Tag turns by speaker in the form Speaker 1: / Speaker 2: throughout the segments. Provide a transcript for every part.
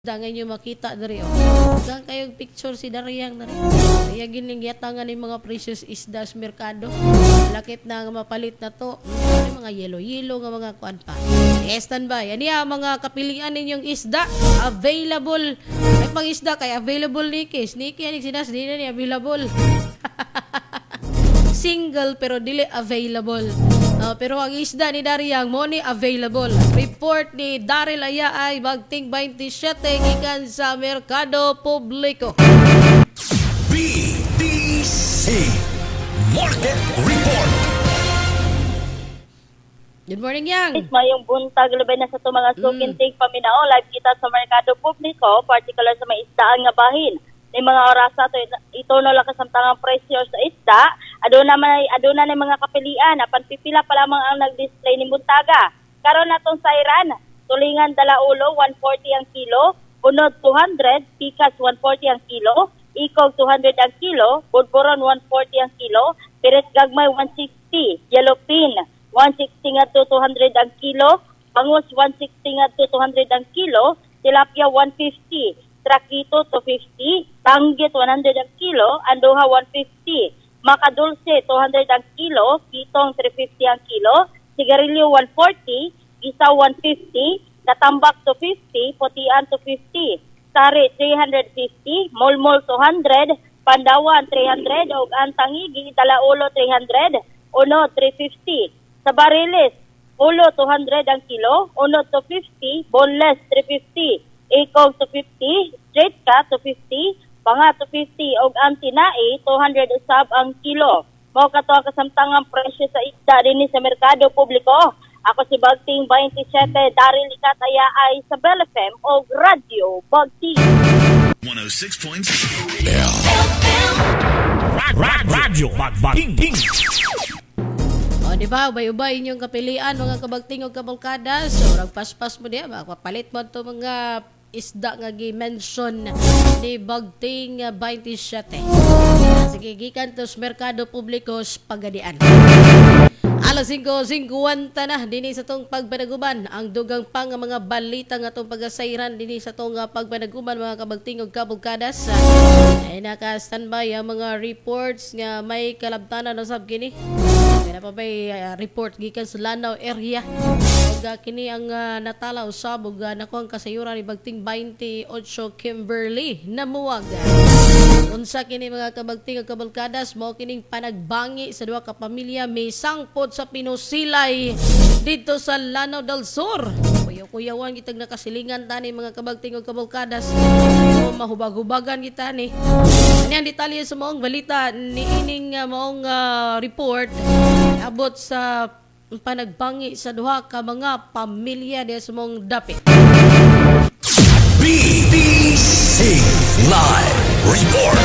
Speaker 1: Dangan nyo makita dari Hanggang kayong picture si Daryang dari. Kaya gining yatangan ng mga precious isda sa merkado. Lakit na nga mapalit na to. Ano mga yelo-yelo nga mga kuan pa. Standby. Yan ya mga kapilian ninyong isda available. Ay pang isda kay available ni Kis. Niki yan sinas di na ni available. Single pero dili available. Pero ang isda ni Daryang mo ni available. Report ni Daryl Aya ay bagting 27 gikan sa merkado publiko.
Speaker 2: BDC Market Report.
Speaker 1: Good morning, Yang.
Speaker 3: Mayong buntag lubay na sa ito mga sukintig paminao. Live kita sa merkado publiko, particular sa may isdaan nga bahin. Ni mga oras ato ito no lang kasamtangang presyo sa isda. Aduna na mga kapilian. Apan pipila pa lamang ang nag-display ni buntaga. Karon natong sayran, tulingan dalaulo 140 ang kilo, unod 200, pikas 140 ang kilo, ikog 200 ang kilo, budburon 140 ang kilo, piret gagmay 160, yellowpin 160 ngadto 200 ang kilo, bangus 160 ngadto 200 ang kilo, tilapia 150. Trakito 250, tanggit 100 ang kilo, anduha 150, makadulce 200 ang kilo, kitong 350 ang kilo, sigarilyo 140, isa 150, katambak 250, putian 250, sari 350, molmol 200, pandawan 300, ug ang tangigi dalaulo 300, uno 350. Sa bariles, ulo 200 ang kilo, uno 250, boneless 350. Ikog 250, straight cut 250, panga 250 og ang tinai 200 usab ang kilo. Mao kato ang kasamtangang presyo sa isda dinhi sa merkado publiko. Ako si Bagting 27, Daryl Aya ay sa Bell FM og Radio Bagting
Speaker 2: 106.7
Speaker 4: Radio Bagting.
Speaker 1: O, di ba? Ubay-ubay inyong kapilian, mga kabagting o kabalkadas. So, ragpas-pas mo diya. Makapalit mo ito mga isda nga gi-mention ni Bagting 27. Sige, gikan to sa merkado publiko sa Pagadian. Alas 5:50 na dinhi sa tong pagpanaguban ang dugang pang mga balita nga tong pagasayran dinhi sa tong pagpanaguban mga kabagting ug kabulkadas. Ay naka-standby ang mga reports nga may kalabtanan usab kini. Kaya pa may report gikan sa Lanao area. Ug kini ang natala usab ug nakuha ang kasayuran ni Bagting 28 Kimberly namuwag. Unsa kini mga kabagting ug kabulkadas mao kining panagbangi sa duha ka pamilya may sangpot sa pinusilay dito sa Lanao del Sur. Kuyaw-kuyawan kitag nakasilingan tani mga kabagting ug kabulkadas. So, mahubag-hubagan kita ni. Ani ang detalye sa maong balita ni ining maong report abot sa panagbangi sa duha ka mga pamilya diya sa maong dapit.
Speaker 2: BDC Live Report.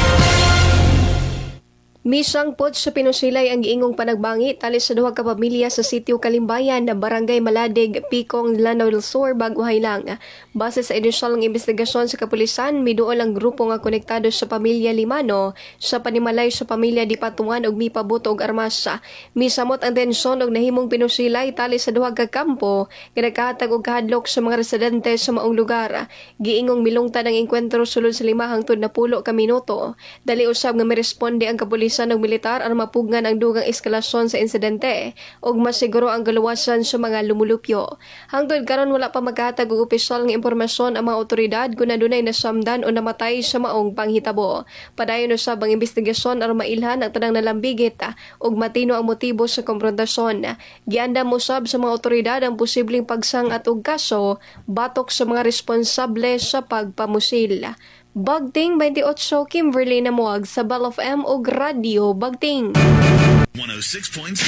Speaker 5: Misangpot sa pinusilay ang giingong panagbangi tali sa duha ka pamilya sa sitio Kalimbayan na Barangay Maladig, Picong, Lanao del Sur, Baguhay lang. Base sa inisyal ng investigasyon sa kapulisan, miduol ang grupo nga konektado sa pamilya Limano sa panimalay sa pamilya Dipatungan ug mipabuto og armas. Misamot ang tensyon og nahimong pinusilay tali sa duha ka kampo nga nagkahatag og kahadlok sa mga residente sa maong lugar. Giingong milungtad ang engkwentro sulod sa 5 hangtod na 10 ka minuto. Dali usab nga miresponde ang kapulisan ng militar aron mapugngan ang dugang eskalasyon sa insidente ug masiguro ang galuwasan sa mga lumulupyo. Hangtod karon wala pa maghatag og opisyal nga impormasyon ang mga otoridad kung adunay nasamdan o namatay sa maong panghitabo. Padayon usab ang investigasyon aron mailhan ang tanang nalambigit ug matino ang motibo sa konfrontasyon. Giandam usab sa mga otoridad ang posibleng pagsangat og kaso batok sa mga responsable sa pagpamusil. Bagting 28 Kimberly namuwag sa Bell of M o Radio Bagting
Speaker 2: 106.7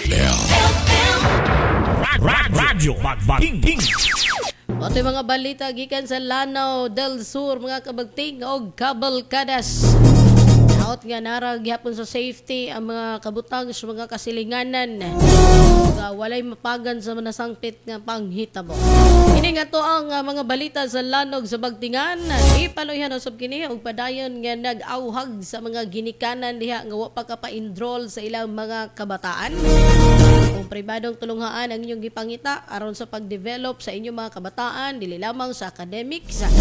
Speaker 4: Radio Bagting.
Speaker 1: Oto mga balita gikan sa Lanao del Sur mga kabagting o kabalkadas. Naot nga narag gyapon sa safety ang mga kabutang sa mga kasilinganan. Walay mapagan sa manasangpit nga panghitabo. Kini nga to ang mga balita sa lanog sa Bagtingan. Ipaloyhan usab kini og padayon nga nag-auhag sa mga ginikanan diha nga wa pa ka-enroll sa ilang mga kabataan. Kung pribadong tulunghaan ang inyong gipangita aron sa pagdevelop sa inyong mga kabataan dili lamang sa academics